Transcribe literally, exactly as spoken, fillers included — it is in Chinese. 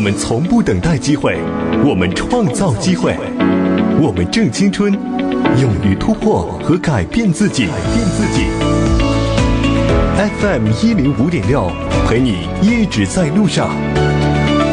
们从不等待机会，我们创造机会。我们正青春，勇于突破和改变自己。改变自己。F M 一零五点六，陪你一直在路上。